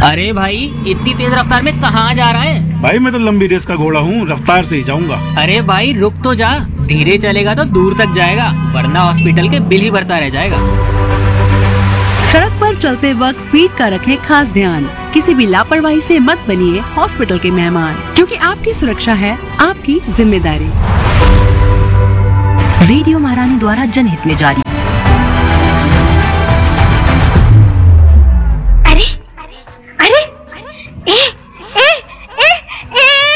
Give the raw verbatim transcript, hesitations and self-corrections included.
अरे भाई इतनी तेज रफ्तार में कहाँ जा रहा है? भाई मैं तो लंबी रेस का घोड़ा हूँ, रफ्तार से ही जाऊंगा। अरे भाई रुक तो जा, धीरे चलेगा तो दूर तक जाएगा, वरना हॉस्पिटल के बिल ही भरता रह जाएगा। सड़क पर चलते वक्त स्पीड का रखें खास ध्यान। किसी भी लापरवाही से मत बनिए हॉस्पिटल के मेहमान, क्योंकि आपकी सुरक्षा है आपकी जिम्मेदारी। रेडियो महारानी द्वारा जनहित में जारी।